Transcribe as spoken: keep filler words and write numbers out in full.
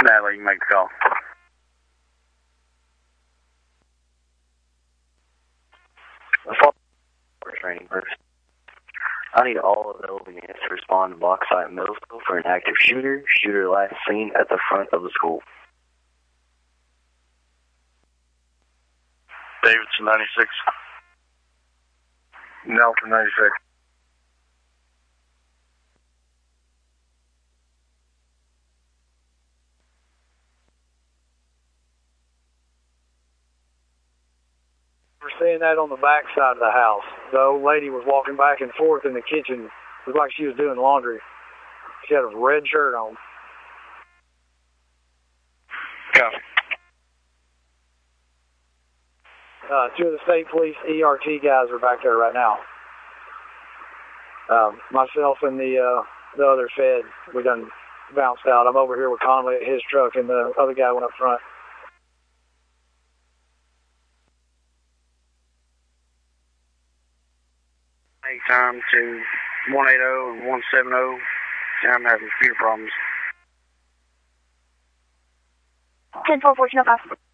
Natalie, you make the call. For training purposes. I need all available units to respond to Block Site Middle School for an active shooter. Shooter last seen at the front of the school. Davidson ninety-six. Nelson ninety-six. We're seeing that on the back side of the house. The old lady was walking back and forth in the kitchen. It looked like she was doing laundry. She had a red shirt on. Copy. Uh, two of the state police E R T guys are back there right now. Um, myself and the uh, the other Fed, we done bounced out. I'm over here with Conley at his truck, and the other guy went up front. Time to one eighty and one seventy. I'm having computer problems. ten four fourteen oh five.